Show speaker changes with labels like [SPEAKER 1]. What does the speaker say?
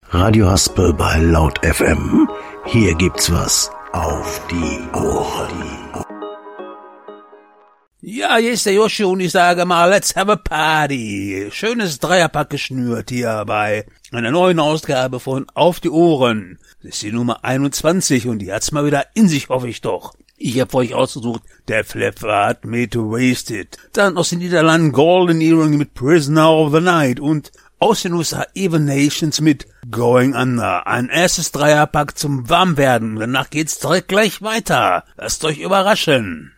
[SPEAKER 1] Radio Haspel bei Laut FM. Hier gibt's was auf die Ohren.
[SPEAKER 2] Ja, hier ist der Joshi und ich sage mal, let's have a party. Schönes Dreierpack geschnürt hier bei einer neuen Ausgabe von Auf die Ohren. Das ist die Nummer 21 und die hat's mal wieder in sich, hoffe ich doch. Ich habe für euch ausgesucht Def Leppard mit Wasted. Dann aus den Niederlanden Golden Earring mit Prisoner of the Night und aus den USA Even Nations mit Going Under. Ein erstes Dreierpack zum Warmwerden. Danach geht's direkt gleich weiter. Lasst euch überraschen.